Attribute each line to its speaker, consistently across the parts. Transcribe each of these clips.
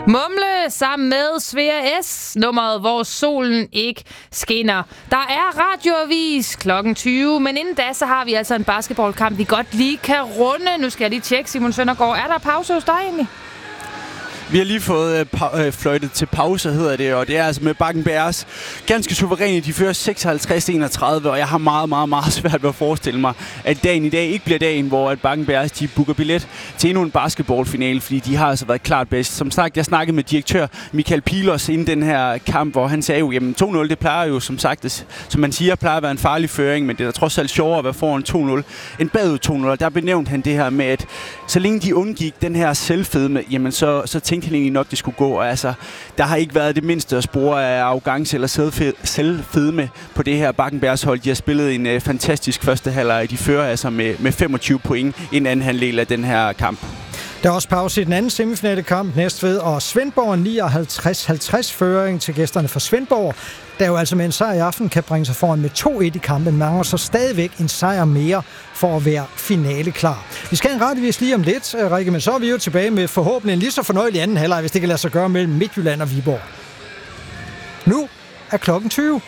Speaker 1: Mumle sammen med Svea S, nummeret, hvor solen ikke skinner. Der er radioavis klokken 20, men inden da, så har vi altså en basketballkamp, vi godt lige kan runde. Nu skal jeg lige tjekke, Simon Søndergaard. Er der pause hos dig egentlig?
Speaker 2: Vi har lige fået fløjtet til pause, hedder det, og det er altså med Bakken Bears ganske suveræne. De fører 56-31, og jeg har meget, meget, meget svært ved at forestille mig, at dagen i dag ikke bliver dagen, hvor at Bakken Bears de booker billet til endnu en basketballfinale, fordi de har altså været klart bedst. Som sagt, jeg snakkede med direktør Michael Pilos inden den her kamp, hvor han sagde jo, jamen 2-0, det plejer jo som sagt, som man siger, plejer at være en farlig føring, men det er da trods alt sjovere at være foran 2-0 end bagud 2-0. Og der benævnte han det her med, at så længe de undgik den her selvfedme, jamen så tænkte han egentlig nok, det skulle gå. Og altså, der har ikke været det mindste at spore af arrogance eller selvfedme på det her Bakken Bears hold. De har spillet en fantastisk første halvleg. De fører altså med 25 point i en anden halvdel af den her kamp.
Speaker 3: Der er også pause i den anden semifinale kamp. Næstved og Svendborg 59-50 føring til gæsterne for Svendborg, der jo altså med en sejr i aften kan bringe sig foran med 2-1 i kampen. Mangler så stadigvæk en sejr mere for at være finale klar. Vi skal en rettevis lige om lidt, Rikke, men så er vi jo tilbage med forhåbentlig en lige så fornøjelig anden halvleg, hvis det kan lade sig gøre mellem Midtjylland og Viborg. Nu er klokken 20.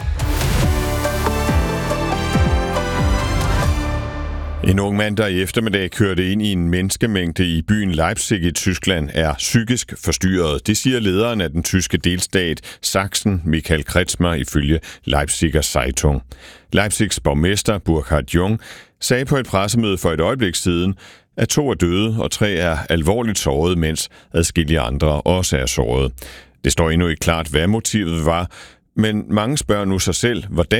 Speaker 4: En ung mand, der i eftermiddag kørte ind i en menneskemængde i byen Leipzig i Tyskland, er psykisk forstyrret. Det siger lederen af den tyske delstat Sachsen, Michael Kretschmer, ifølge Leipziger Zeitung. Leipzigs borgmester Burkhard Jung sagde på et pressemøde for et øjeblik siden, at 2 er døde og 3 er alvorligt såret, mens adskillige andre også er såret. Det står endnu ikke klart, hvad motivet var, men mange spørger nu sig selv, hvordan